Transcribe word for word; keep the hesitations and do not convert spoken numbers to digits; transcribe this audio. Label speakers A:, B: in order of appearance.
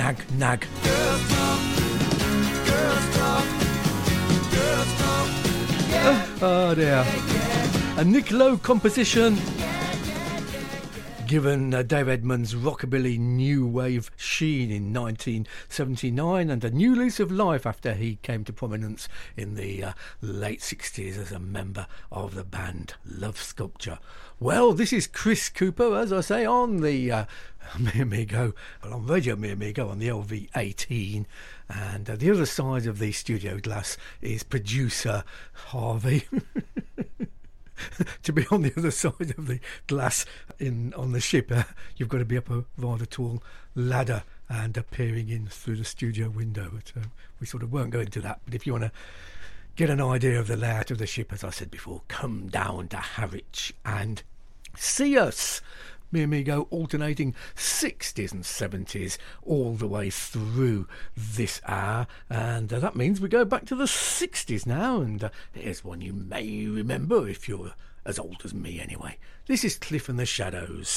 A: nag, nag.
B: Girls talk, girls talk, girls talk. Yeah,
A: Oh dear. A Nick Lowe composition. Given uh, Dave Edmunds' rockabilly new wave sheen in nineteen seventy-nine and a new lease of life after he came to prominence in the uh, late sixties as a member of the band Love Sculpture. Well, this is Chris Cooper, as I say, on the uh, Mi Amigo, well, on Radio Mi Amigo on the L V eighteen, and uh, the other side of the studio glass is producer Harvey. To be on the other side of the glass in on the ship, uh, you've got to be up a rather tall ladder and uh, peering in through the studio window. But uh, we sort of won't go into that. But if you want to get an idea of the layout of the ship, as I said before, come down to Harwich and see us. Mi Amigo alternating sixties and seventies all the way through this hour, and uh, that means we go back to the sixties now, and uh, here's one you may remember if you're as old as me anyway. This is Cliff and the Shadows.